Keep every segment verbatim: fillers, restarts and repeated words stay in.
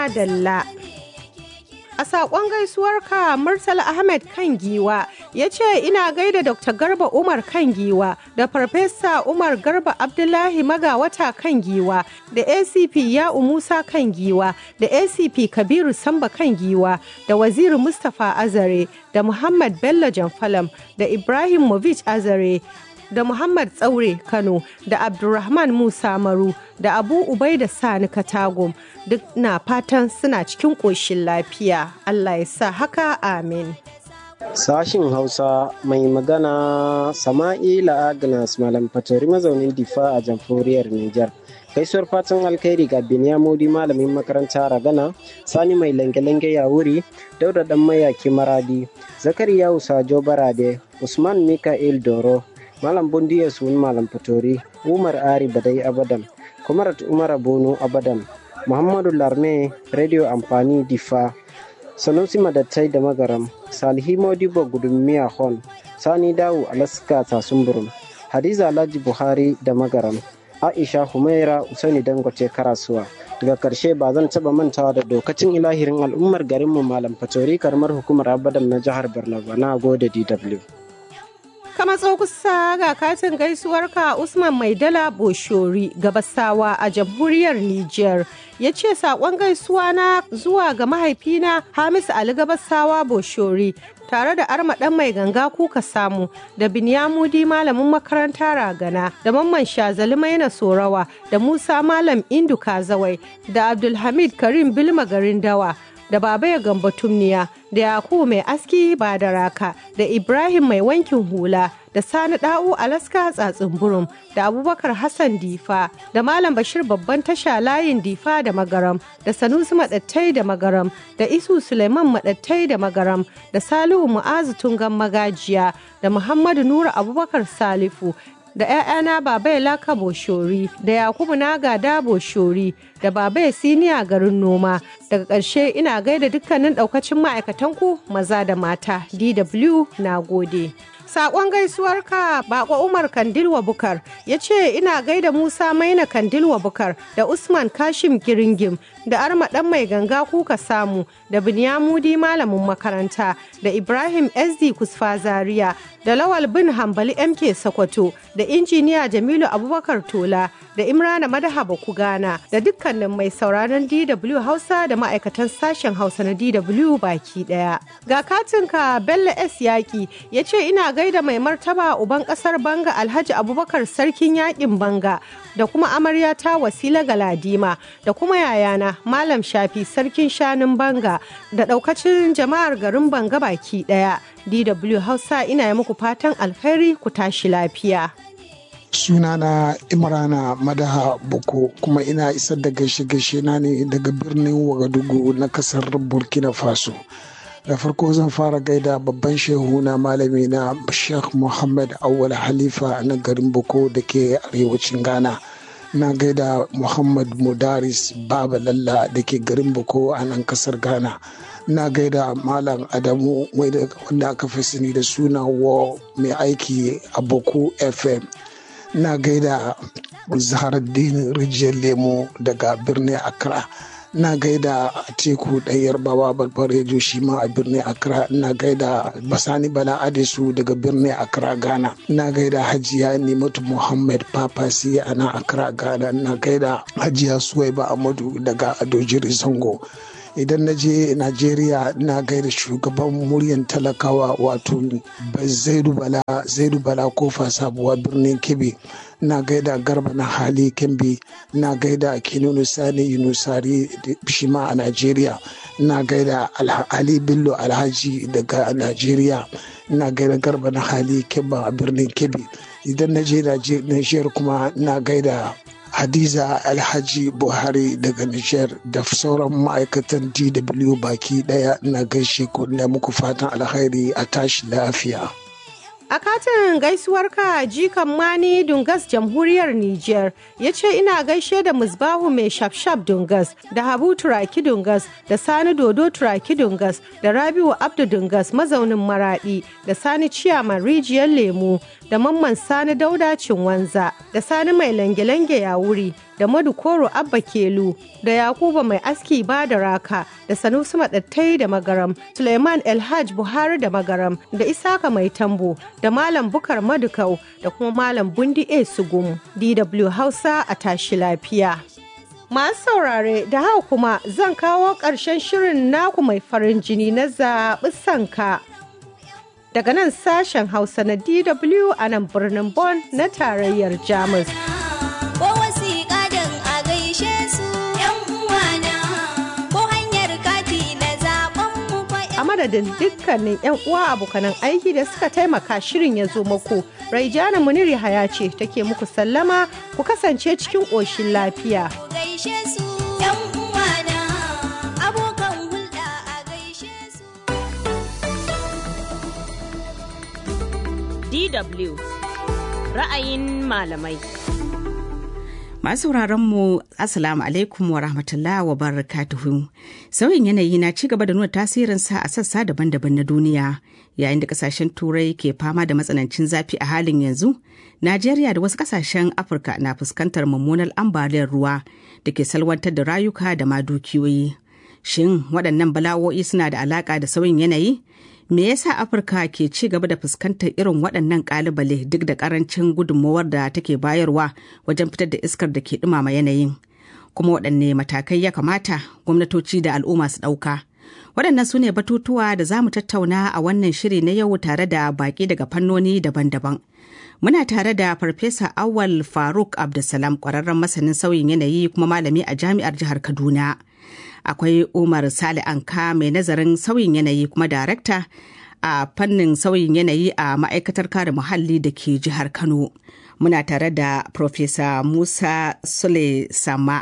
madalla. A saƙon gaisuwarka Murtala Ahmed kan giwa ya ce ina gaida Dokta Garba Umar kan giwa da Farfesa Umar Garba Abdullahi Magawata kan giwa da A C P Ya'u Musa kan giwa da A C P Kabiru Samba kan giwa da Waziri Mustapha Azare da Muhammad Bello Jamfalam da Ibrahim Movich Azare da Muhammad Tsaure Kano da Abdulrahman Musa Maru da Abu Ubaida Sani Katagum duk na fatan suna cikin ƙoshin lafiya. Allah ya sa haka amin. Sashin Hausa mai magana Sama'ila Agnes Malam Fatori mazaunin Difa a jamhuriyar Nijar. Gaisuwar fatan alkhairi ga Binyamudi malamin makaranta Ragana, Sani mai lange-lange ya wuri, Dauda dan mayaki Maradi, Zakariya Usajo Barade, Usman Mika'il Doro, Malam Bundiya Sun Malam Fatori, Umar Ari Badai Abadam, Kumarat Umar Bono Abadam, Muhammadu Larme, Radio Amfani Difa, Sanusi Madattai da Magaram, Salihi Modibo Gudummiya Hon, Sani Dawu Alaska Tasumburum, Hadiza Alhaji Buhari da Magaram, Aisha Humaira Usaini Dangote Karasuwa. Daga karshe ba zan taba mantawa da dokacin ilahirin al'ummar garinmu Malam Fatori karamar hukumar Abadam na jihar Borno. Na gode D W. Kama tso kusa ga katin gaisuwarka Usman Maidala Boshori Gabasawa a jamhuriyar Nijar ya ce saƙon gaisuwa na zuwa ga mahaifina Hamisu Ali Gabasawa Boshori tare da Arma ɗan mai ganga kuka samu da Binyamudi malamin makaranta Ragana da Mamman Shazali Maina Sorawa da Musa Malam Indu Kazawai da Abdulhamid Karim Bilma garin Dawa da Babaya Gamba Tumniya da Yakubu mai aski ba da raka da Ibrahim mai wankin hula da Sani Da'u Alaska tsatsin burum da Abubakar Hassan Difa da Malam Bashir babban tasha layin Difa da Magaram da Sanusi Madattai da Magaram da Isu Suleiman Madattai da Magaram da Salihu Mu'azu Tungan Magajiya da Muhammadu Nura Abubakar Salifu da ‘ya'yana Babai Laka Boshori da Yakubu Naga da Boshori da Babai Siniya garin noma. Daga ƙarshe ina gaida dukkanin ɗaukacin ma'aikatanku maza da mata. D W na gode. Saƙon gaisuwarka Bako Umar Kandilwa Bukar ya ce ina gaida Musa Maina Kandilwa Bukar da Usman Kashim Giringim da Arma ɗan mai ganga kuka samu da Binyamudi malamin makaranta da Ibrahim S D Kusfa Zaria da Lawal bin Hambali M K Sokoto da injiniya Jamilu Abubakar Tola da Imrana Madahaba Kugana da dukkanin mai sauraron D W Hausa da ma'aikatan sashen Hausa na D W baki daya. Ga katinka Bello S Yaki ya ce ina gaida mai martaba uban kasar Banga Alhaji Abubakar Sarkin Yakin Banga da kuma amaryata Wasila Galadima da kuma yayana Malam Shafi Sarkin Shanun Banga da daukacin jama'ar garin Banga baki daya. D W Hausa ina yi muku fatan alkhairi ku tashi lafiya. Sunana Imrana Madaha Boko kuma ina isar da gaishe-gaishe na ne daga birnin Wagadugu na kasar Burkina Faso. Da farko zan fara gaida babban shehu na malami na Sheikh Muhammad Awal Halifa na garin Boko da ke arewacin Ghana. Na gaida Muhammad Mudaris Baba Lalla da ke garin Boko a nan kasar Ghana. Na gaida Malam Adamu wanda aka fi sani da suna wa mai aiki a Boko F M. Na gaida Zaharaddin Rijiyar Lemo daga birnin Accra. Na gaida Teku ɗayar Baba Babbar Rejo shi ma a birnin Accra. Na gaida Basani Bala Adesu daga birnin Accra Ghana. Na gaida Hajiya Nimatu Muhammad Papasi a nan Accra Ghana. Na gaida Hajiya Suwaiba Amadu daga Adojiri Zango. Idan na je Najeriya na gaida shugaban muryan talakawa wato Zaidu Bala Zaidu Bala Kofa Sabuwa birnin Kebbi. Na gaida Garba na Hali Kembi. Na gaida Kinunu Sani Yunusari Bishima a Najeriya. Na gaida Ali Bello Alhaji daga Najeriya. Na gaida Garba na Hali Kemba a birnin Kebbi. Idan na je Najeriya kuma na gaida Hadiza Alhaji Buhari daga Nijar da sauran ma'aikatan D W baki daya na gaishe ku na muku fatan alkhairi a tashi lafiya. A katin gaisuwarka jikan Mani Dungas jamhuriyar Nijar ya ce ina gaishe da Musbahu mai shafshaf Dungas da Habu Turaki Dungas da Sani Dodo Turaki Dungas da Rabiu Abdu Dungas mazaunin Maradi da Sani Ciyaman Rijiyar Lemu da Mamman Sani Dauda Cinwanza da Sani mai lange-lange ya wuri da Madukoro Abba Kelu da Yakuba Mai Aski Ba da Raka da Sanusi Maɗattai da Magaram, Suleiman Elhaj Buhari da Magaram da Isaka Mai Tambo da Malam Bukar Madukau da kuma Malam Bundi A Sugum. D W Hausa a tashi lafiya. Masu saurare da haka kuma zan kawo ƙarshen shirin naku mai farin jini na zaɓi sanka. Daga nan sashen Hausa na D W a nan birnin Bonn na tarayyar Jamus. A madadin dukkanin 'yan uwa abokanan aiki da suka taimaka shirin ya zo muku, Raijana Muniri Haya ce take muku sallama, ku kasance cikin ƙoshin lafiya. D W ra'ayin malamai. Masu mu Assalamu alaikum wa rahmatullahi wa barakatuhu. Sauyin yanayi na ci gaba da nuna tasirinsa a sassa daban-daban na duniya, yayin da kasashen Turai ke fama da matsanancin zafi a halin yanzu. Najeriya da wasu kasashen Afirka na fuskantar mummunar ambaliyar ruwa da ke salwantar da rayuka da ma dukiyoyi. Shin waɗannan bala'o'i suna da alaƙa da sauyin yanayi? Me yasa Afirka ke ci gaba da fuskantar irin waɗannan ƙalubale duk da ƙarancin gudunmawar da take bayarwa wajen fitar da iskar da ke ɗumama yanayin? Kuma waɗanne matakai ya kamata gwamnatoci da al'umma su ɗauka? Waɗannan su ne batutuwa da za mu tattauna a wannan shiri na yau tare da baƙi daga fannoni daban-daban. Muna tare da Farfesa Awal Faruk Abdulsalam, ƙwararren masanin sauyin yanayi kuma malami a Jami'ar Jihar Kaduna. Akwai Umar Sale Anka, mai nazarin sauyin yanayi kuma darakta a fannin sauyin yanayi a ma'aikatar kare muhalli da ke jihar Kano. Muna tare da Profesa Musa Sule Sama,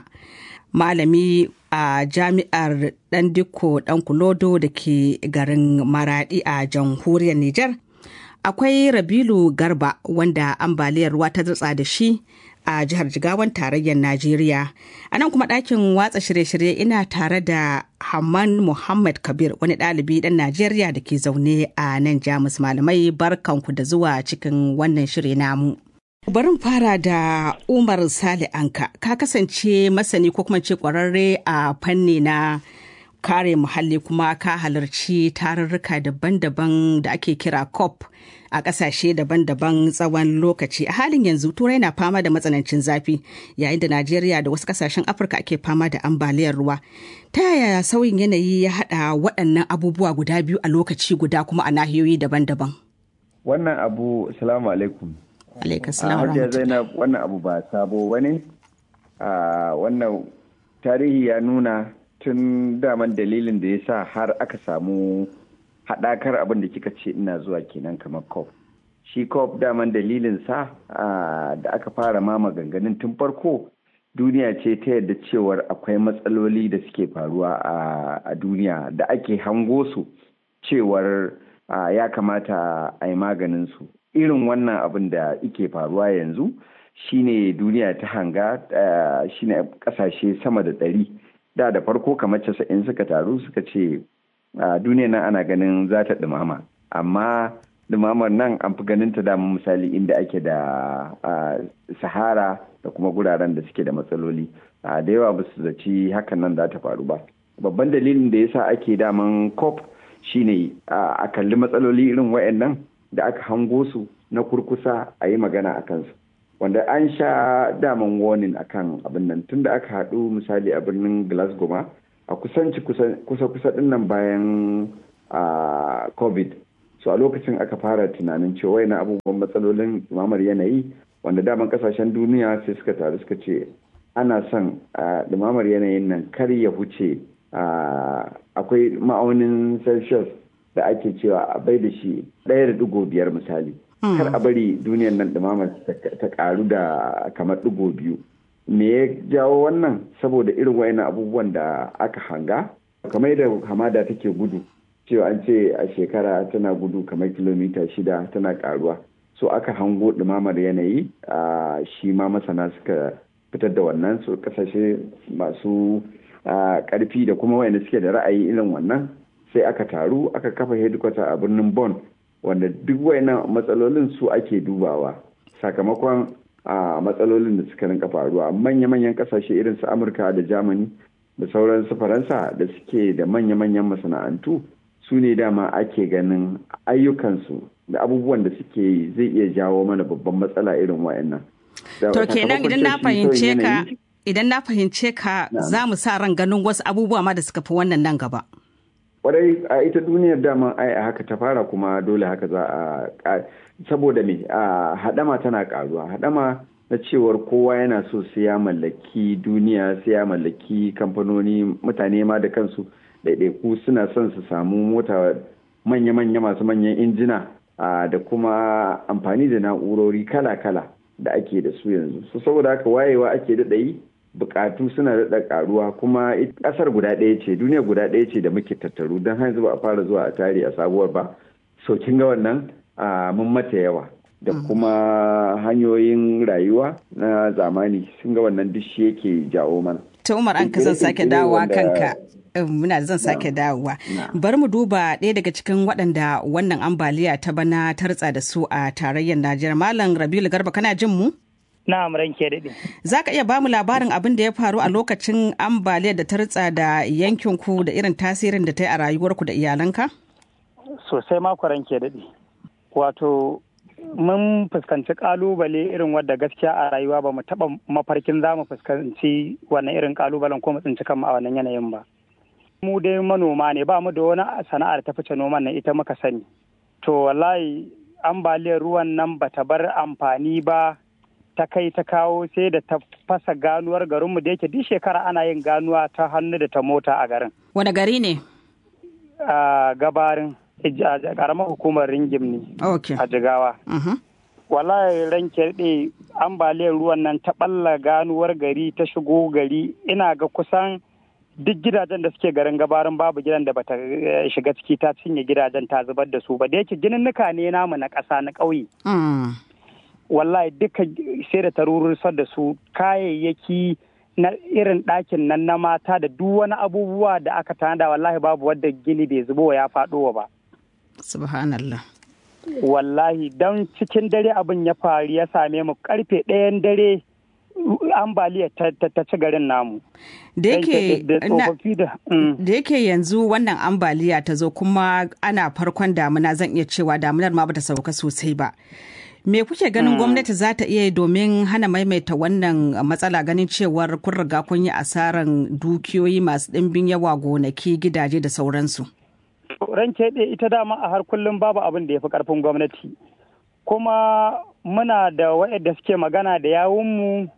malami a Jami'ar Dandiko Dankulodo da ke garin Maradi a jamhuriyar Nijar. Akwai Rabilu Garba, wanda ambaliyar ruwa ta dutsa da shi a jihar Jigawan tarayyar Najeriya. A nan kuma ɗakin watsa shirye-shirye ina tare da Hamman Muhammad Kabir, wani ɗalibi ɗan Najeriya da ke zaune a nan Jamus. Malamai barkanku da zuwa cikin wannan shiri namu. Barin fara da Umar Sale Anka, ka kasance masani ko kuma ce ƙwararre a fanni na kare muhalli kuma ka halarci tarurruka daban-daban da ake kira COP a ƙasashe daban-daban tsawon lokaci. A halin yanzu Turai na fama da matsanancin zafi, yayin da Najeriya da wasu ƙasashen Afirka ake fama da ambaliyar ruwa. Ta yaya sauyin yanayi ya haɗa waɗannan abubuwa guda biyu a lokaci guda kuma a nahiyoyi daban-daban? Wannan abu, salamu alaikum. Alaikum salam. Hajiya Zainab, wannan abu ba sabo bane. Wannan tarihi ya nuna tun daman dalilin da ya sa har aka samu haɗakar abin da kika ce ina zuwa kenan kamar COP. Shi COP daman dalilin sa da aka fara ma maganganun tun farko, duniya ce ta yadda cewar akwai matsaloli da suke faruwa a duniya da ake hango su cewar ya kamata a yi maganin su. Irin wannan abin da ike faruwa yanzu shine duniya ta hanga, shine kasashe sama da ɗari. Da da farko kamar casa'in suka taru suka ce duniya nan ana ganin za ta ɗumama, amma ɗumamar nan an fi ganin ta damun misali inda ake da sahara da kuma guraren da suke da matsaloli da yawa ba su zaci hakan nan za ta faru ba. Babban dalilin da yasa ake daman COP shine a kalli matsaloli irin wayannan da aka hango su na kurkusa a yi magana a kansu, wanda an sha daman warning akan abin nan tun da aka haɗu misali a birnin Glasgow ma a kusanci kusa-kusa ɗin nan bayan COVID. So a lokacin aka fara tunanin cewa yana abubuwan matsalolin ɗumamar yanayi, wanda daman ƙasashen duniya sai suka taru suka ce ana son ɗumamar yanayin nan kar ya huce, akwai ma'aunin Celsius da ake cewa a bai da shi ɗaya da ɗigo biyar misali. Kar a bari duniyar nan ɗumamar ta ƙaru da kamar ɗigo biyu. Me ya jawo wannan? Saboda irin wayannan abubuwan da aka hanga, kamar yadda hamada take gudu, cewa an ce a shekara tana gudu kamar kilomita shida tana ƙaruwa. So aka hango ɗumamar yanayi, shi ma masana suka fitar da wannan, su ƙasashe masu ƙarfi da kuma wayanda suke da ra'ayi irin wannan, sai aka taru aka kafa headquarter a birnin Bonn, wanda duk wayannan matsalolin su ake dubawa. Sakamakon a matsalolin da suka rinka faruwa. Manya-manyan kasashe irin su Amurka da Germany da sauran su Faransa da suke da manya-manyan masana'antu su ne dama ake ganin ayyukansu da abubuwan da suke yi zai iya jawo mana babban matsala irin wayannan. To kenan idan na fahimce ka idan na fahimce ka za mu sa ran ganin wasu abubuwa ma da suka fi wannan nan gaba. Kwarai a ita duniyar dama ai a haka ta fara kuma dole haka za a saboda me a hadama tana karuwa hadama na cewar kowa yana so sai ya mallaki duniya sai ya mallaki kamfanoni mutane ma da kansu ɗaiɗaiku suna son su samu mota manya-manya masu manyan injina da kuma amfani da na'urori kala-kala da ake da su yanzu so saboda haka wayewa ake daɗa yi bukatu suna daɗa karuwa kuma ƙasar guda ɗaya ce duniya guda ɗaya ce da muke tattaru don hanzu ba a fara zuwa a tare a sabuwar ba so kin ga wannan mun mata yawa da kuma hanyoyin rayuwa na zamani sun ga wannan duk shi yake jawo mana. Ta Umar an ka zan sake dawowa kanka. Muna zan sake dawowa. Bari mu duba ɗaya daga cikin waɗanda wannan ambaliya ta bana ta ritsa da su a tarayyar Najeriya. Malam Rabiul Garba kana jin mu? Na'am ranke daɗe. Za ka iya ba mu labarin abin da ya faru a lokacin ambaliyar da ta ritsa da yankinku da irin tasirin da ta yi a rayuwarku da iyalanka? Sosai mako ranke daɗe. Wato mun fuskanci kalubale irin wadda gaskiya a rayuwa ba mu taɓa mafarkin za mu fuskanci wannan irin kalubalen ko mu tsinci kanmu a wannan yanayin ba. Mu dai manoma ne ba mu da wani sana'ar ta fice noman nan ita muka sani. To wallahi ambaliyar ruwan nan ba ta bar amfani ba ta kai ta kawo sai da ta fasa ganuwar garinmu da yake duk shekara ana yin ganuwa ta hannu da ta mota a garin. Wane gari ne? A gabarin. a karamar hukumar ringim ne a Jigawa. Wallahi ranke ɗe ambaliyar ruwan nan ta ɓalla ganuwar gari ta shigo gari ina ga kusan duk gidajen da suke garin gabarin babu gidan da bata shiga ciki ta cinye gidajen ta zubar da su ba da yake gininnuka ne namu na ƙasa na ƙauye. Wallahi duka sai da tarurursar da su kayayyaki na irin ɗakin nan na mata da duk wani abubuwa da aka tanada wallahi babu wadda gini bai zubo ya faɗowa ba. Subhanallah. Wallahi don cikin dare abin ya faru ya same mu karfe ɗayan dare ambaliya ta ci garin namu. Da yake yanzu wannan ambaliya ta zo kuma ana farkon damuna zan iya cewa damunar ma bata sauka sosai ba. Me kuke ganin gwamnati za ta iya domin hana maimaita wannan matsala ganin cewar kun riga kun yi asaran dukiyoyi masu ɗimbin yawa gonaki gidaje da sauransu? Ranke ɗaya ita dama a har kullum babu abin da ya fi ƙarfin gwamnati. Kuma muna da waɗanda suke magana da yawunmu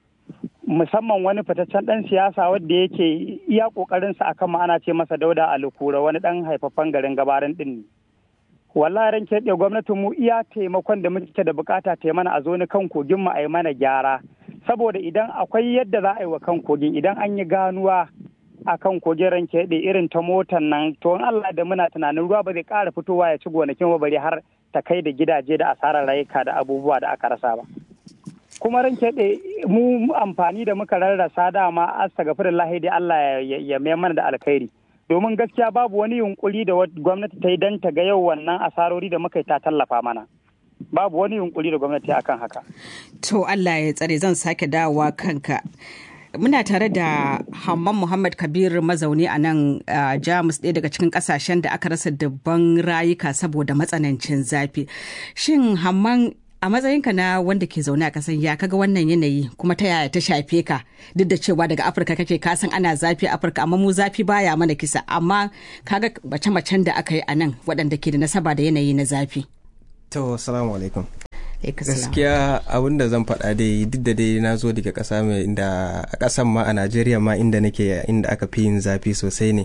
musamman wani fitaccen ɗan siyasa wadda yake iya ƙoƙarinsa akan ma ana ce masa Dauda Alukura wani ɗan haifaffen garin gabarin ɗin ne. Wallahi ranke ɗaya gwamnatin mu iya taimakon da muke da bukata ta mana a zo ni kan kogin mu a yi mana gyara. Saboda idan akwai yadda za a yi wa kan kogin idan an yi ganuwa a kan kogin ranke ɗaya irin ta motan nan to in Allah da muna tunanin ruwa ba zai ƙara fitowa ya ci gonakin ba bari har ta kai da gidaje da asarar rayuka da abubuwa da aka rasa ba. Kuma ranke ɗaya mu amfani da muka rarrasa dama astagfirullahi dai Allah ya mayar mana da alkhairi. Domin gaskiya babu wani yunkuri da gwamnati ta yi don ta ga yau wannan asarori da muka yi ta tallafa mana. Babu wani yunkuri da gwamnati akan haka. To Allah ya tsare zan sake dawowa kanka. Muna tare da Hamman Muhammad Kabir mazauni a nan Jamus ɗaya daga cikin ƙasashen da aka rasa dubban rayuka saboda matsanancin zafi. Shin Hamman a matsayinka na wanda ke zaune a ƙasar ya kaga wannan yanayi kuma ta yaya ta shafe ka duk da cewa daga Afirka kake kasan ana zafi a Afirka amma mu zafi baya mana kisa amma kaga mace-macen da aka yi a nan waɗanda ke da nasaba da yanayi na zafi. To assalamu alaikum. Gaskiya abin da zan faɗa dai duk da dai na zo daga ƙasa mai inda a ƙasan ma a Najeriya ma inda nake inda aka fi yin zafi sosai ne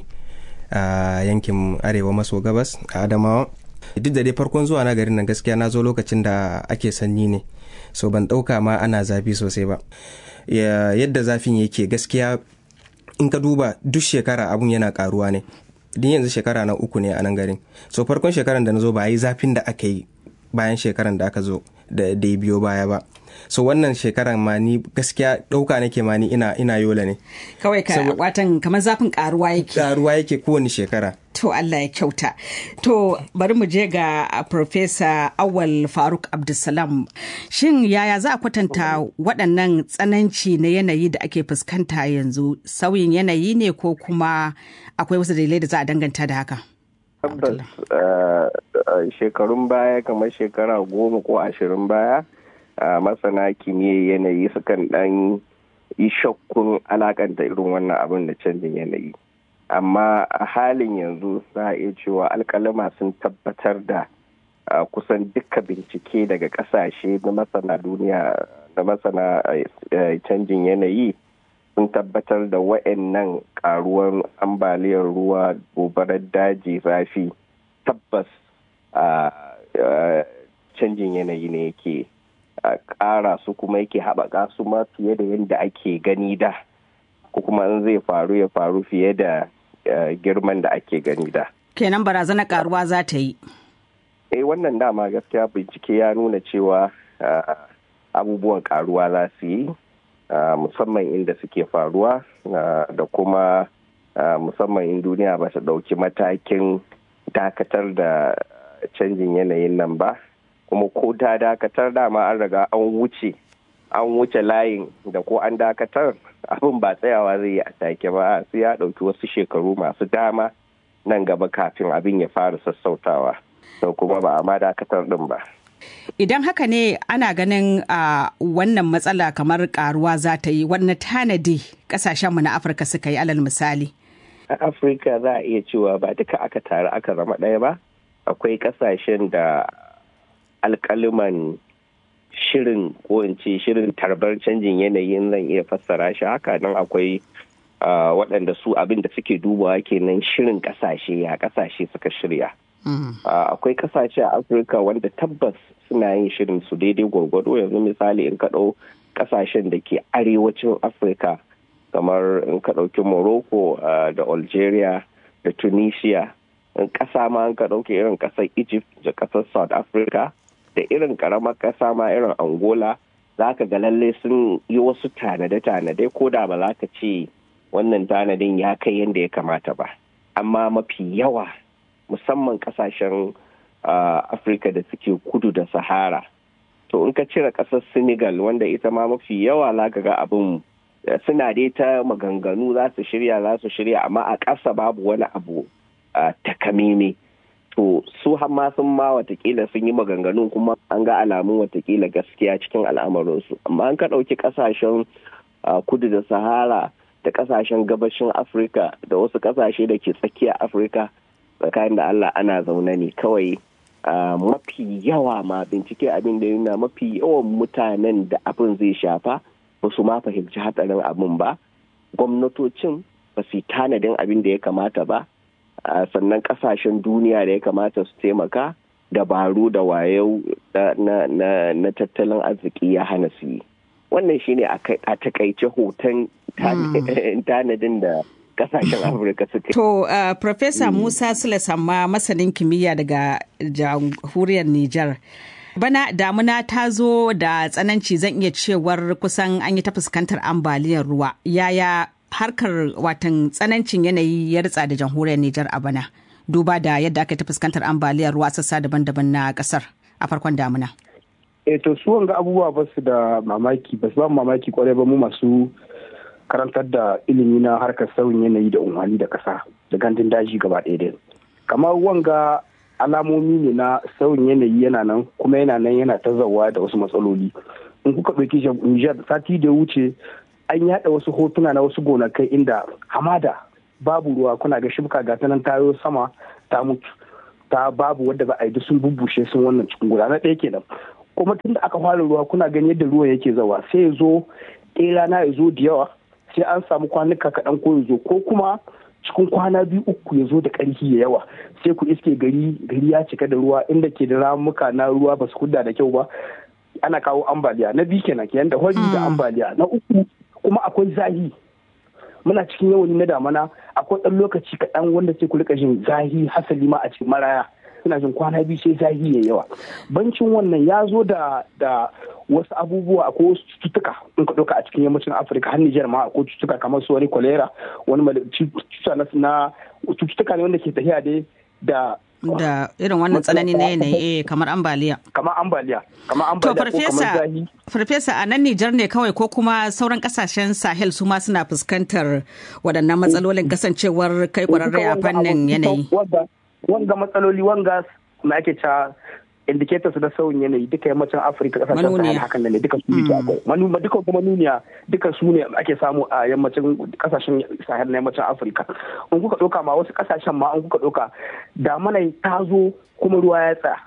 a yankin arewa maso gabas a Adamawa. Duk da dai farkon zuwa na garin nan gaskiya na zo lokacin da ake sanyi ne so ban ɗauka ma ana zafi sosai ba. Yadda zafin yake gaskiya in ka duba duk shekara abun yana karuwa ne. Din yanzu shekara na uku ne a nan garin so farkon shekaran da na zo ba a yi zafin da aka yi bayan shekaran da aka zo da ya biyo baya ba so wannan shekaran ma ni gaskiya ɗauka nake ma ni ina ina yola ne kawai ka watan kamar zafin karuwa yake karuwa yake kowane shekara To Allah ya kyauta. To bari mu je ga Profesa Awal Faruk Abdulsalam. Shin yaya za a kwatanta waɗannan tsananci na yanayi da ake fuskanta yanzu? Sauyin yanayi ne ko kuma akwai wasu dalilai da za a danganta da haka? Tabbas shekarun baya kamar shekara goma ko ashirin baya masana kimiyyar yanayi sukan ɗan yi shakkun alakanta irin wannan abin da canjin yanayi. Amma a halin yanzu za a iya cewa alkalama sun tabbatar da kusan duka bincike daga kasashe na masana duniya na masana canjin yanayi sun tabbatar da wa'annan karuwan ambaliyar ruwa, gobarar daji, zafi tabbas canjin yanayi ne yake ƙara su kuma yake haɓaka su ma fiye da yadda ake gani da, ko kuma in zai faru ya faru fiye da girman da ake gani da. Kenan barazana karuwa za ta yi. Eh wannan dama gaskiya bincike ya nuna cewa abubuwan karuwa za su yi musamman inda suke faruwa da kuma musamman in duniya ba ta ɗauki matakin dakatar da canjin yanayin nan ba, kuma ko ta dakatar dama an riga an wuce an wuce layin da ko an dakatar abin ba tsayawa zai yi a take ba, sai ya ɗauki wasu shekaru masu dama nan gaba kafin abin ya fara sassautawa, to kuma ba a ma dakatar ɗin ba. Idan haka ne ana ganin a wannan matsala kamar karuwa za ta yi, wani tanadi kasashenmu na Afirka suka yi alal misali? A Afirka za a iya cewa ba duka aka taru aka zama ɗaya ba, akwai kasashen da alƙaliman shirin ko in ce shirin tarbar canjin yanayin zan iya fassara shi haka, nan akwai waɗanda su abin da suke dubawa kenan shirin ƙasashe ya ƙasashe suka shirya. Akwai ƙasashe a Afirka wanda tabbas suna yin shirin su daidai gwargwado. Yanzu misali in ka ɗau ƙasashen da ke arewacin Afirka kamar in ka ɗauki Morocco da Algeria da Tunisia, in ƙasa ma in ka ɗauki irin ƙasar Egypt da ƙasar South Africa da irin karamar kasa ma irin Angola, za ka ga lalle sun yi wasu tanade-tanade ko da ba za ka ce wannan tanadin ya kai yadda ya kamata ba. Amma mafi yawa musamman kasashen Afirka da suke kudu da Sahara, to in ka cire kasar Senegal wanda ita ma mafi yawa za ka ga abin suna dai ta maganganu za su shirya za su shirya amma a ƙasa babu wani abu takameme. To su hamma sun ma watakila sun yi maganganun kuma an ga alamun watakila gaskiya cikin al'amarinsu. Amma an ka ɗauki ƙasashen kudu da Sahara da ƙasashen gabashin Afirka da wasu ƙasashe da ke tsakiyar Afirka, tsakanin da Allah ana zaune ne kawai. Mafi yawa ma bincike abin da yana mafi yawan mutanen da abin zai shafa ba su ma fahimci hatsarin abin ba. Gwamnatocin ba su yi tanadin abin da ya kamata ba. Sannan kasashen duniya da ya kamata su taimaka dabaru da wayo na tattalin arziki ya hana su yi. Wannan shine a takaice hoton tanadin da kasashen Afirka suka. To, uh, Profesa Musa Sule Samma, masanin kimiyya daga jamhuriyar Nijar. Bana damuna ta zo da tsananci, zan iya cewar kusan an yi ta fuskantar ambaliyar ruwa. Yaya harkar watan tsanancin yanayi ya ritsa da jamhuriyar Nijar a bana, duba da yadda aka ta fuskantar ambaliyar ruwa sassa daban-daban na kasar a farkon damuna? Eh to su wanga abubuwa ba su da mamaki, ba su ba mamaki kwarai ba mu masu karantar da ilimi na harkar sauyin yanayi da umarni da kasa da gandun daji gaba ɗaya dai. Kamar wanga alamomi ne na sauyin yanayi yana nan kuma yana nan yana ta zawa da wasu matsaloli. In kuka ɗauki Nijar sati da wuce an yaɗa wasu hotuna na wasu gonakai inda hamada babu ruwa, kuna ga shibka ga ta nan tayo sama ta mutu ta babu wadda ba a yi sun bubbushe sun wannan cikin guda na ɗaya kenan. Kuma tun da aka fara ruwa kuna gani yadda ruwan yake zawa sai ya zo ɗaya rana ya zo da yawa sai an samu kwanuka kaɗan ko ya zo ko kuma cikin kwana biyu uku ya zo da ƙarfi ya yawa sai ku iske gari gari ya cika da ruwa inda ke da ramuka na ruwa ba su kudda da kyau ba, ana kawo ambaliya. Na biyu kenan kenan da hori da ambaliya. Na uku kuma akwai zahi, muna cikin yawani na damana akwai ɗan lokaci kaɗan wanda sai ku rika jin zahi hasali ma a cikin maraya suna jin kwana biyu sai zahi ya yawa. Bancin wannan ya zo da da wasu abubuwa ko wasu cututtuka in ka ɗauka a cikin yammacin Afirka har Nijar ma akwai cututtuka kamar su wani cholera wani cututtuka na cututtuka ne wanda ke tafiya dai da da irin wannan tsanani na yanayi kamar ambaliya kamar ambaliya kamar ambaliya to farfesa farfesa a nan Nijar ne kawai ko kuma sauran kasashen Sahel su ma suna fuskantar waɗannan matsalolin kasancewar kai kwararre a fannin yanayi wanga matsaloli wanga me ake cewa indicators na sauyin yanayi duka yammacin Afirka kasashen Sahel hakan ne duka su ne akwai manuma duka kuma manuniya duka su ne ake samu a yammacin kasashen Sahel na yammacin Afirka in kuka ɗauka ma wasu kasashen ma in kuka ɗauka damana ta zo kuma ruwa ya tsaya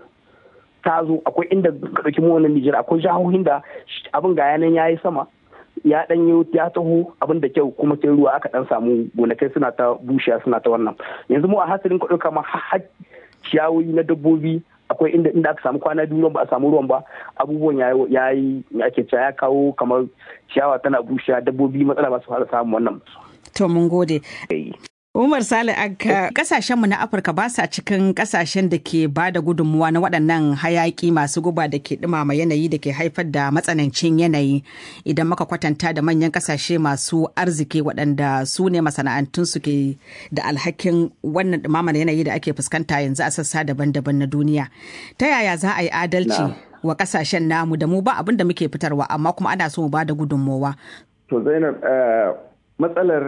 ta zo akwai inda ka ɗauki mu wannan Nijar akwai jihohin da abin ga yanan yayi sama ya dan yi ya taho abin da kyau kuma sai ruwa aka dan samu gonakai suna ta bushiya suna ta wannan yanzu mu a hasirin ka ɗauka ma har ciyawoyi na dabbobi akwai inda inda aka samu kwana biyu ba a samu ruwan ba abubuwan ya yi ake cewa ya kawo kamar ciyawa tana bushiya dabbobi matsala ba su fara samun wannan. To mun gode. Umar Sale Anka kasashenmu na Afirka ba sa cikin kasashen da ke ba da gudunmuwa na waɗannan hayaki masu guba da ke ɗumama yanayi da ke haifar da matsanancin yanayi idan muka kwatanta da manyan kasashe masu arziki waɗanda su ne masana'antunsu ke da alhakin wannan ɗumamar yanayi da ake fuskanta yanzu a sassa daban-daban na duniya. Ta yaya za a yi adalci wa kasashen namu da mu ba abin da muke fitarwa amma kuma ana so mu ba da gudunmuwa? To Zainab matsalar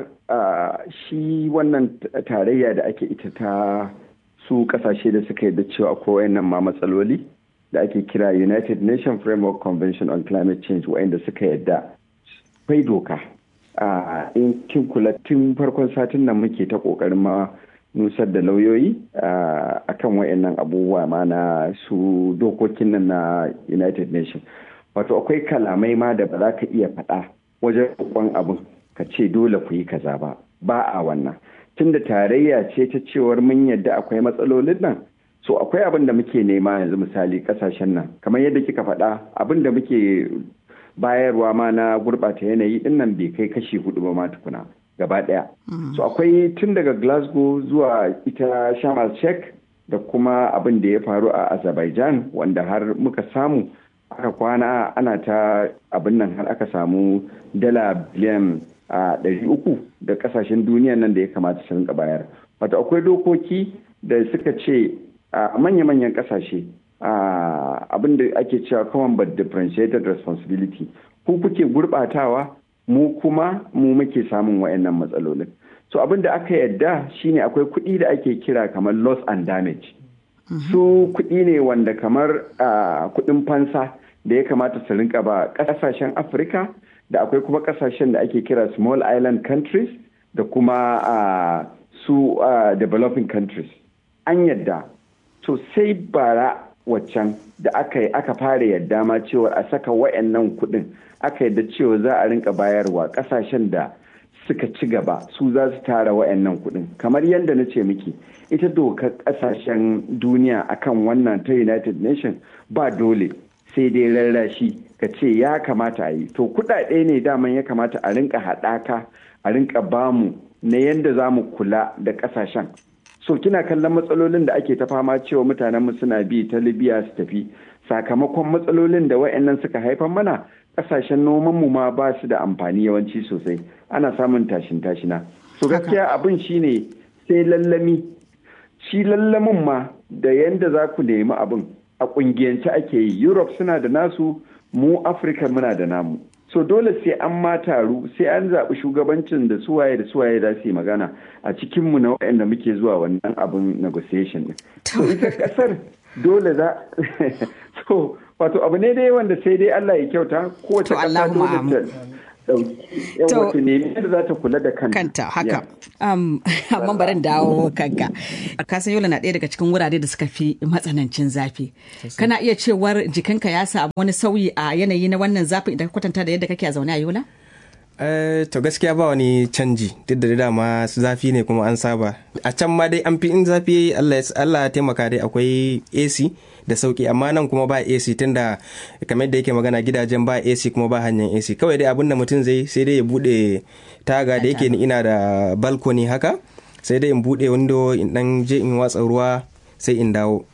shi wannan tarayya da ake ita ta su kasashe da suka yadda cewa akwai wayannan ma matsaloli da ake kira United Nations Framework Convention on Climate Change wayanda suka yadda kai doka in kin kula tun farkon satin nan muke ta kokarin ma nusar da lauyoyi akan wayannan abubuwa ma na su dokokin nan na United Nations wato akwai kalamai ma da ba za ka iya faɗa wajen roƙon abin ka ce dole ku yi kaza ba ba a wannan tunda tarayya ce ta cewar mun yadda akwai matsalolin nan so akwai abin da muke nema yanzu misali kasashen nan kamar yadda kika faɗa abin da muke bayarwa ma na gurɓata yanayi din nan bai kai kashi hudu ba ma tukuna gaba ɗaya so akwai tun daga Glasgow zuwa ita Sharm el-Sheikh da kuma abin da ya faru a Azerbaijan wanda har muka samu aka kwana ana ta abin nan har aka samu dala biliyan a ɗari uku da kasashen duniya nan da ya kamata su rinka bayar wato akwai dokoki da suka ce a manya-manyan kasashe abin da ake cewa common but differentiated responsibility ku kuke gurɓatawa mu kuma mu muke samun wayannan matsalolin so abin da aka yadda shine akwai kuɗi da ake kira kamar loss and damage su kuɗi ne wanda kamar kuɗin fansa da ya kamata su rinka ba ƙasashen Afirka da akwai kuma ƙasashen da ake kira small island countries da kuma su developing countries an yadda to sai bara waccan da aka yi aka fara yadda ma cewa a saka wayannan kuɗin aka yadda cewa za a rinka bayarwa ƙasashen da suka ci gaba su za su tara wayannan kuɗin kamar yadda na ce miki ita dokar ƙasashen duniya akan wannan ta United Nations ba dole sai dai rarrashi ka ce ya kamata a yi to kuɗaɗe ne daman ya kamata a rinka haɗaka a rinka bamu na yadda za mu kula da ƙasashen so kina kallon matsalolin da ake ta fama cewa mutanen mu suna bi ta Libya su tafi sakamakon matsalolin da wayannan suka haifar mana ƙasashen noman mu ma ba su da amfani yawanci sosai ana samun tashin tashina so gaskiya abin shine sai lallami shi lallamin ma da yadda za ku nemi abin a ƙungiyance ake yi Europe suna da nasu mu Afirka muna da namu so dole sai an ma taru sai an zaɓi shugabancin da suwaye da suwaye za su yi magana a cikinmu na waɗanda muke zuwa wannan abin negotiation din so ita ƙasar dole za so wato abu ne dai wanda sai dai Allah ya kyauta kowace ƙasa dole ta wata nemi da za ta kula da kanta. Kanta haka. Amma barin dawo kanka. Kasan Yola na ɗaya daga cikin wurare da suka fi matsanancin zafi. Kana iya cewar jikinka ya samu wani sauyi a yanayi na wannan zafi idan ka kwatanta da yadda kake a zaune a Yola? to gaskiya ba wani canji duk da dama zafi ne kuma an saba. A can ma dai an fi in zafi Allah ya taimaka dai akwai A C da sauki amma nan kuma ba A C tunda kamar da yake magana gidajen ba A C kuma ba hanyar A C kawai dai abinda mutum zai sai dai ya bude taga da yake ni ina da balcony haka sai dai in bude window in dan je in watsa ruwa sai in dawo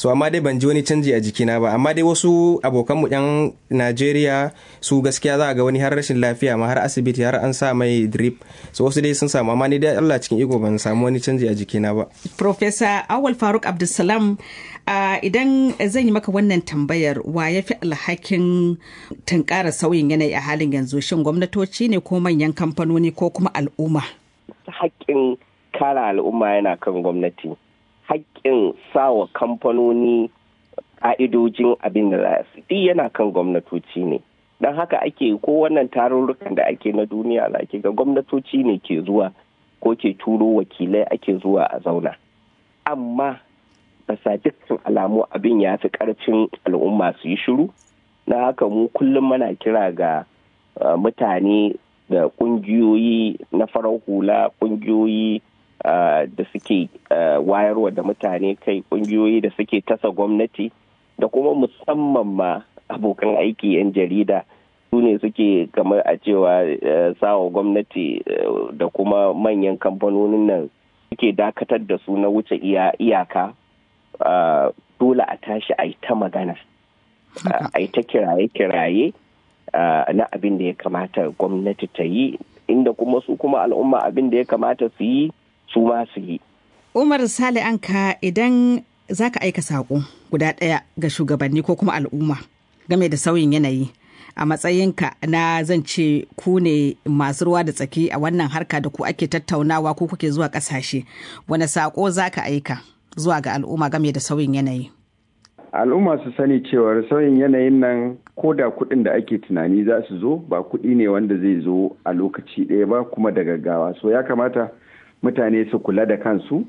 so amma dai ban ji wani canji a jikina ba. Amma dai wasu abokanmu yan Najeriya su gaskiya za a ga wani har rashin lafiya ma har asibiti har an sa mai drip, so wasu dai sun samu, amma ni dai Allah cikin iko ban samu wani canji a jikina ba. Professor Awal Faruk Abdulsalam, uh, idan zan yi maka wannan tambayar, wa ya fi alhakin tunkara sauyin yanayi a halin yanzu, shin gwamnatoci ne ko manyan kamfanoni ko kuma al'umma? Haƙƙin kare al'umma yana kan gwamnati. Haƙƙin sawa kamfanoni ƙa'idojin abin da za su yi yana kan gwamnatoci ne. Don haka ake ko wannan tarurrukan da ake na duniya za ke ga gwamnatoci ne ke zuwa ko ke turo wakilai ake zuwa a zauna. Amma basa dukkan alamu abin ya fi ƙarfin al'umma su yi shiru. Na haka mu kullum muna kira ga uh, mutane da ƙungiyoyi na farar hula, ƙungiyoyi uh, da suke uh, wayarwa da mutane kai, ƙungiyoyi da suke tasa gwamnati, da kuma musamman ma abokan aiki 'yan jarida su ne suke kamar a cewa uh, sawa gwamnati uh, da kuma manyan kamfanonin nan suke dakatar da su na wuce iya, iyaka. Uh, dole a tashi a yi ta magana, uh, a yi ta kiraye-kiraye uh, na abin da ya kamata gwamnati ta yi, inda kuma su kuma al'umma abin da ya kamata su yi su ma su yi. Umar Sale Anka, idan za ka aika saƙo guda ɗaya ga shugabanni ko kuma al'umma game da sauyin yanayi, a matsayinka na zan ce ku ne masu ruwa da tsaki a wannan harka da ku ake tattaunawa ko kuke zuwa ƙasashe, wane saƙo za ka aika zuwa ga al'umma game da sauyin yanayi? Al'umma su sani cewar sauyin yanayin nan ko da kuɗin da ake tunani za su zo ba kuɗi ne wanda zai zo a lokaci ɗaya ba kuma da gaggawa. So ya kamata mutane su kula da kansu,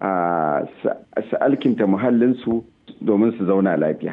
su alkinta muhallinsu domin su zauna lafiya.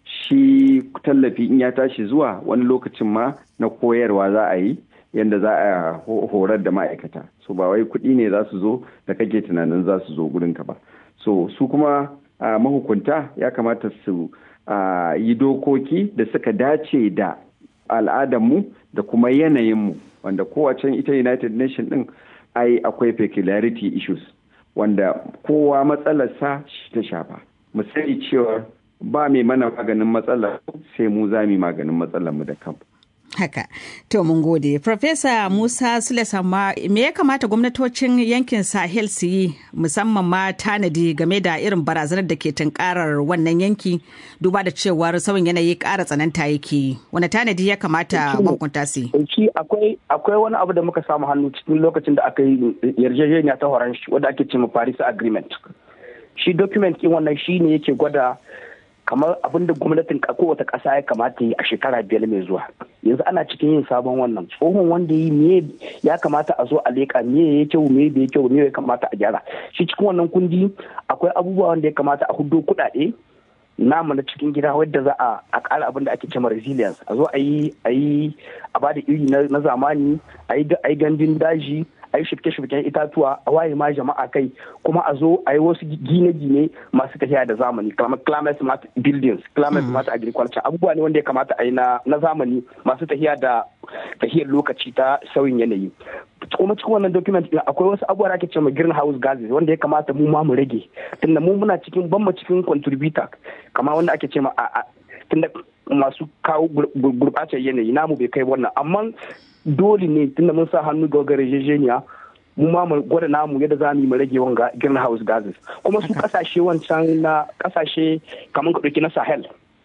Shi tallafi in ya tashi zuwa wani lokacin ma na koyarwa za a yi yadda za a horar da ma'aikata. So ba wai kuɗi ne za su zo da kake tunanin za su zo gurinka ba. So su kuma uh, mahukunta ya kamata su uh, yi dokoki da suka dace da al'adarmu da kuma yanayinmu, wanda kowace ita United Nations din ai akwai peculiarity issues wanda kowa matsalarsa shi ta shafa. Mu sani cewa ba mai mana maganin matsalar sai mu za mu maganin matsalar mu da kanmu. Haka, to mun gode. Profesa Musa Sule Samma, me ya kamata gwamnatocin yankin Sahel su yi musamman ma tanadi game da irin barazanar da ke tunkarar wannan yanki duba da cewar sauyin yanayi ƙara tsananta yake? Wani tanadi ya kamata mahukunta su yi? Akwai akwai wani abu da muka samu hannu cikin lokacin da aka yi yarjejeniya ta horon shi wanda ake cewa Paris Agreement. Shi document ɗin wannan shi ne yake gwada kamar abin da gwamnatin kowace ƙasa ya kamata yi a shekara biyar mai zuwa. Yanzu ana cikin yin sabon wannan tsohon wanda yi me ya kamata a zo a leƙa me ya kyau me bai kyau me ya kamata a gyara. Shi cikin wannan kundi akwai abubuwa wanda ya kamata a hudo kuɗaɗe namu na cikin gida wadda za a ƙara abin da ake cewa resilience, a zo a yi a yi a bada iri na zamani, a yi gandun daji, a yi shifke-shifken itatuwa, a waye ma jama'a kai, kuma a zo a yi wasu gine-gine masu tafiya da zamani kamar climate smart buildings, climate smart agriculture, abubuwa ne wanda ya kamata a yi na zamani masu tafiya da tafiyar lokaci ta sauyin yanayi. Kuma cikin wannan document akwai wasu abubuwa da ake cewa greenhouse gases wanda ya kamata mu ma mu rage, tunda mu muna cikin ban mu cikin contributor kamar wanda ake cewa a tunda masu kawo gurɓacewar yanayi namu bai kai wannan, amma dole ne tunda mun sa hannu ga yarjejeniya mu ma mu gwada namu yadda za mu yi mu rage wanga greenhouse gases. Kuma su kasashe wancan na kasashe kamar ka ɗauki na Sahel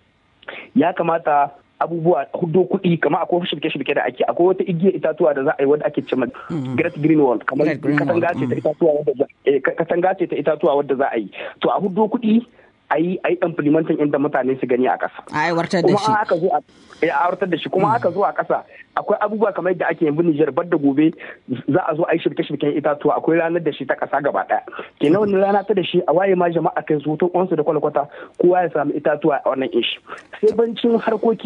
ya kamata abubuwa hudu kuɗi kamar akwai shirke-shirke da ake, akwai wata igiyar itatuwa da za a yi wadda ake cewa Great Green Wall, kamar katanga ce ta itatuwa wadda katanga ce ta itatuwa wadda za a yi. To a hudu kuɗi a yi a yi implementing inda mutane su gani a ƙasa. A aiwatar da shi. Kuma aka zo a aiwatar da shi kuma aka zo a ƙasa akwai abubuwa kamar yadda ake yanzu Nijar bar da gobe za a zo a yi shirke-shirken itatuwa, akwai ranar da shi ta ƙasa gaba ɗaya. Kenan wani rana ta da shi a waye ma jama'a kai su to kwansu da kwalkwata kowa ya samu itatuwa a wannan ishi. Sai bancin harkoki